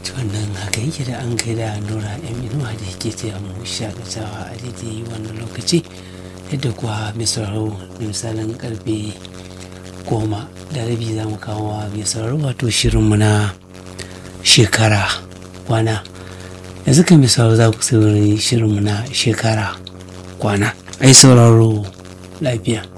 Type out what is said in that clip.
wannan haka yake da an kai da Nura Inuwa da yake taya mu shakatawa a daidai wannan lokaci, yadda kuwa mai sauraro da misalin karfe 10:30 za mu kawo mai sauraro wato shirinmu na shekara kwana. Yanzu kan mai sauraro za ku saurari shirinmu na shekara kwana. Ai sauraro lafiya.